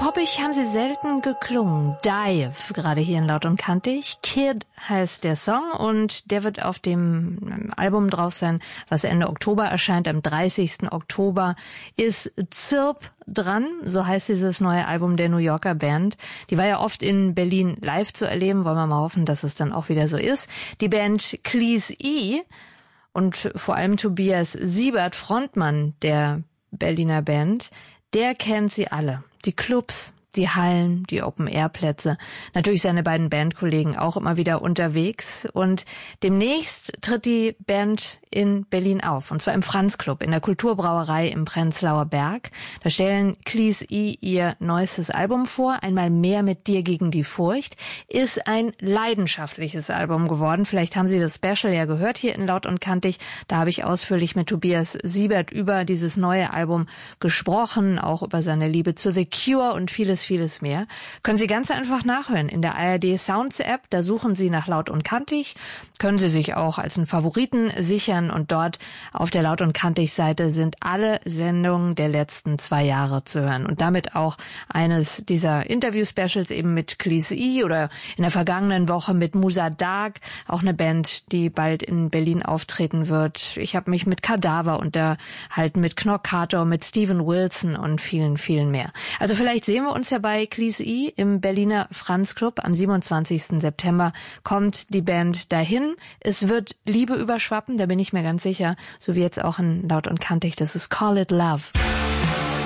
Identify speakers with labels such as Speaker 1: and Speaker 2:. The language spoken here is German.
Speaker 1: poppig haben sie selten geklungen. Dive, gerade hier in Laut und Kantig. Kid heißt der Song und der wird auf dem Album drauf sein, was Ende Oktober erscheint. Am 30. Oktober ist Zirp dran, so heißt dieses neue Album der New Yorker Band. Die war ja oft in Berlin live zu erleben, wollen wir mal hoffen, dass es dann auch wieder so ist. Die Band Cleese E und vor allem Tobias Siebert, Frontmann der Berliner Band, der kennt sie alle. Die Clubs, die Hallen, die Open-Air-Plätze. Natürlich seine beiden Bandkollegen auch immer wieder unterwegs. Und demnächst tritt die Band in Berlin auf. Und zwar im Franz-Club, in der Kulturbrauerei im Prenzlauer Berg. Da stellen Cleese E ihr neuestes Album vor. Einmal mehr mit dir gegen die Furcht. Ist ein leidenschaftliches Album geworden. Vielleicht haben Sie das Special ja gehört hier in Laut und Kantig. Da habe ich ausführlich mit Tobias Siebert über dieses neue Album gesprochen. Auch über seine Liebe zu The Cure und vieles mehr. Können Sie ganz einfach nachhören in der ARD Sounds App. Da suchen Sie nach Laut und Kantig. Können Sie sich auch als einen Favoriten sichern und dort auf der Laut und Kantig Seite sind alle Sendungen der letzten 2 Jahre zu hören. Und damit auch eines dieser Interview-Specials eben mit Cleese E oder in der vergangenen Woche mit Musa Dark, auch eine Band, die bald in Berlin auftreten wird. Ich habe mich mit Kadaver unterhalten, mit Knockator, mit Steven Wilson und vielen mehr. Also vielleicht sehen wir uns ja bei Cleese E im Berliner Franz Club. Am 27. September kommt die Band dahin. Es wird Liebe überschwappen, da bin ich mir ganz sicher. So wie jetzt auch in Laut und Kantig. Das ist Call It Love.